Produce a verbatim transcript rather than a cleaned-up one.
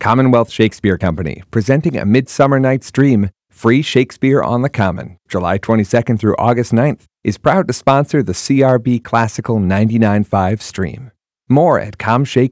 Commonwealth Shakespeare Company, presenting A Midsummer Night's Dream, free Shakespeare on the Common, July twenty-second through August ninth, is proud to sponsor the C R B Classical ninety-nine point five stream. More at com shake